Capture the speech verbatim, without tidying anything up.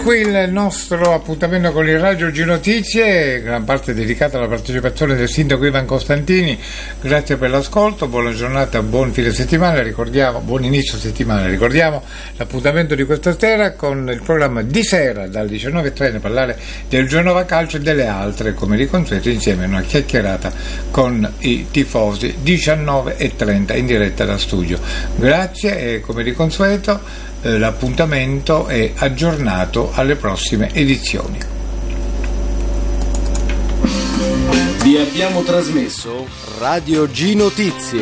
qui il nostro appuntamento con il Radio G Notizie, gran parte dedicata alla partecipazione del sindaco Ivan Costantini. Grazie per l'ascolto, buona giornata, buon fine settimana, ricordiamo, buon inizio settimana, ricordiamo l'appuntamento di questa sera con il programma di sera dalle diciannove e trenta, parlare del Genova Calcio e delle altre, come di consueto, insieme a una chiacchierata con i tifosi, diciannove e trenta in diretta da studio. Grazie e come di consueto l'appuntamento è aggiornato alle prossime edizioni. Vi abbiamo trasmesso Radio G Notizie.